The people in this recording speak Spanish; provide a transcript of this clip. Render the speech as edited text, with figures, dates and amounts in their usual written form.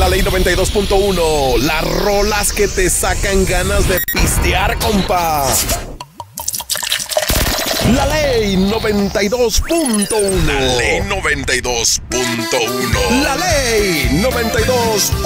la ley 92.1, las rolas que te sacan ganas de pistear, compa. La ley 92.1. La ley 92.1. La ley 92.